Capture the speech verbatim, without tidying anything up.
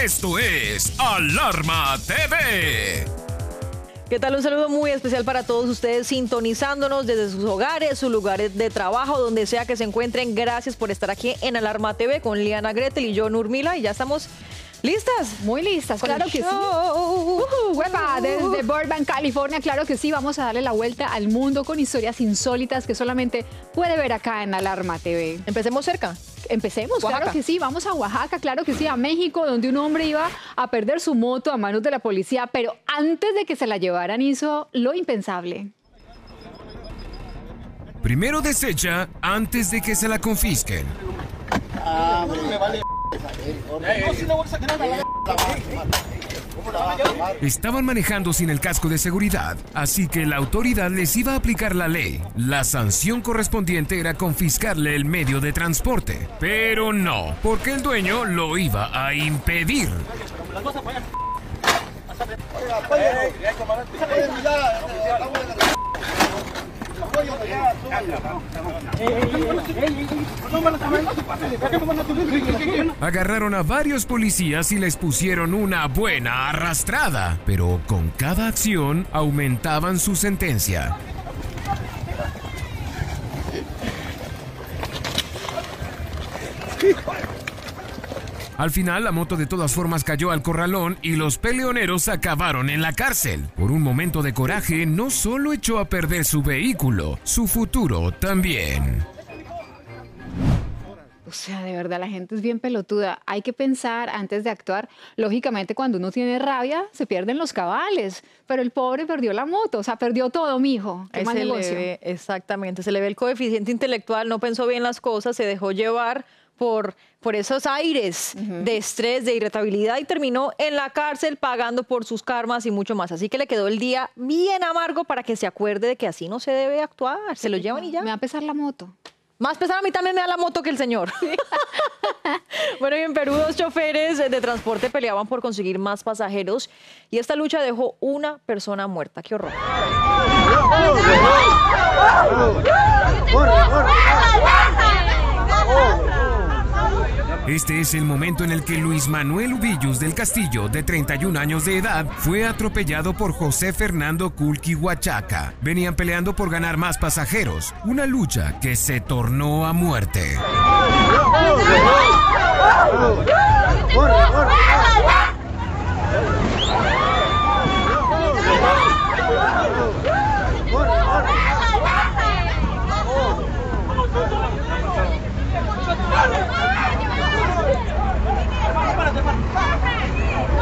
Esto es Alarma T V. ¿Qué tal? Un saludo muy especial para todos ustedes sintonizándonos desde sus hogares, sus lugares de trabajo, donde sea que se encuentren. Gracias por estar aquí en Alarma T V con Liana Gretel y yo, Nurmila, y ya estamos listas. Muy listas, claro que sí. Uh, huepa, desde Burbank, California, claro que sí. Vamos a darle la vuelta al mundo con historias insólitas que solamente puede ver acá en Alarma T V. Empecemos cerca. Empecemos, Oaxaca. Claro que sí, vamos a Oaxaca, claro que sí, a México, donde un hombre iba a perder su moto a manos de la policía, pero antes de que se la llevaran hizo lo impensable. Primero desecha antes de que se la confisquen. Ah, me vale. Estaban manejando sin el casco de seguridad, así que la autoridad les iba a aplicar la ley. La sanción correspondiente era confiscarle el medio de transporte. Pero no, porque el dueño lo iba a impedir. Agarraron a varios policías y les pusieron una buena arrastrada, pero con cada acción aumentaban su sentencia. Al final, la moto de todas formas cayó al corralón y los peleoneros acabaron en la cárcel. Por un momento de coraje, no solo echó a perder su vehículo, su futuro también. O sea, de verdad, la gente es bien pelotuda. Hay que pensar antes de actuar. Lógicamente, cuando uno tiene rabia, se pierden los cabales. Pero el pobre perdió la moto, o sea, perdió todo, mijo. Qué mal negocio. Ve, exactamente, se le ve el coeficiente intelectual, no pensó bien las cosas, se dejó llevar por, por esos aires uh-huh. de estrés, de irritabilidad y terminó en la cárcel pagando por sus karmas y mucho más. Así que le quedó el día bien amargo para que se acuerde de que así no se debe actuar. Se lo llevan y ya. Me va a pesar la moto. Más pesada a mí también me da la moto que el señor. Sí. Bueno, y en Perú dos choferes de transporte peleaban por conseguir más pasajeros y esta lucha dejó una persona muerta. ¡Qué horror! Este es el momento en el que Luis Manuel Ubillos del Castillo, de treinta y un años de edad, fue atropellado por José Fernando Kulki Huachaca. Venían peleando por ganar más pasajeros, una lucha que se tornó a muerte.